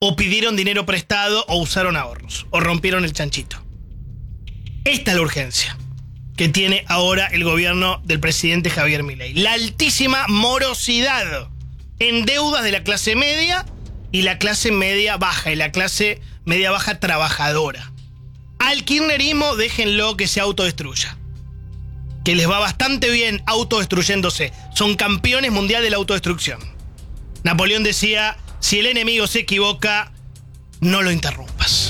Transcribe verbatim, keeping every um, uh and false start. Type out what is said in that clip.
o pidieron dinero prestado, o usaron ahorros, o rompieron el chanchito. Esta es la urgencia que tiene ahora el gobierno del presidente Javier Milei. La altísima morosidad en deudas de la clase media y la clase media baja, y la clase media baja trabajadora. Al kirchnerismo déjenlo que se autodestruya, que les va bastante bien autodestruyéndose. Son campeones mundial de la autodestrucción. Napoleón decía, si el enemigo se equivoca, no lo interrumpas.